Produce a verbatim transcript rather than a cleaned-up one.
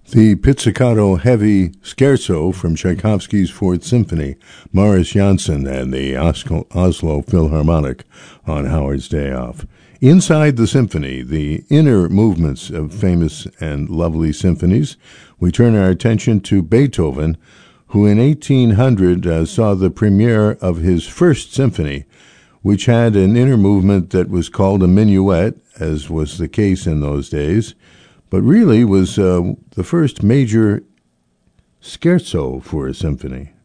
The Pizzicato Heavy Scherzo from Tchaikovsky's Fourth Symphony, Morris Janssen and the Oslo Philharmonic on Howard's Day Off. Inside the symphony, the inner movements of famous and lovely symphonies, we turn our attention to Beethoven, who in eighteen hundred uh, saw the premiere of his First Symphony, which had an inner movement that was called a minuet, as was the case in those days, but really was uh, the first major scherzo for a symphony.